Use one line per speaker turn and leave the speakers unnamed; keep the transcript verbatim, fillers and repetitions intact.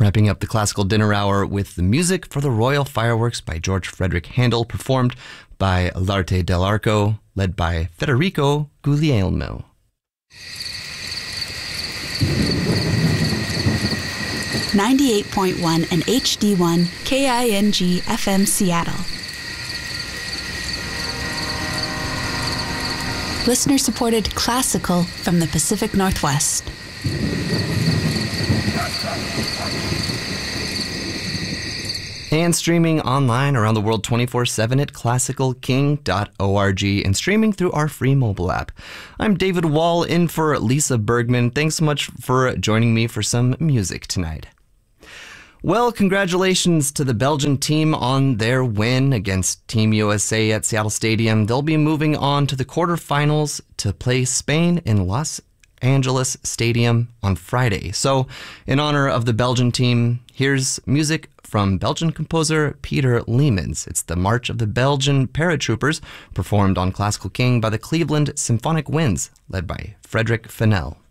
Wrapping up the classical dinner hour with the music for the Royal Fireworks by George Frederick Handel, performed by L'Arte dell'Arco, led by Federico Guglielmo.
ninety-eight point one and H D one K I N G F M Seattle. Listener-supported classical from the Pacific Northwest.
And streaming online around the world twenty-four seven at classical king dot org and streaming through our free mobile app. I'm David Wall, in for Lisa Bergman. Thanks so much for joining me for some music tonight. Well, congratulations to the Belgian team on their win against Team U S A at Seattle Stadium. They'll be moving on to the quarterfinals to play Spain in Los Angeles Stadium on Friday. So, in honor of the Belgian team, here's music from Belgian composer Peter Leemans. It's the March of the Belgian Paratroopers, performed on Classical King by the Cleveland Symphonic Winds, led by Frederick Fennell.